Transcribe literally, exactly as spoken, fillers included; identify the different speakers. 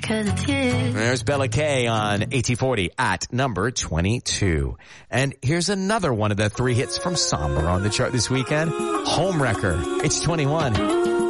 Speaker 1: cause it's here.
Speaker 2: There's Bella K on A T forty at number twenty-two. And here's another one of the three hits from Somber on the chart this weekend. Homewrecker. It's twenty-one.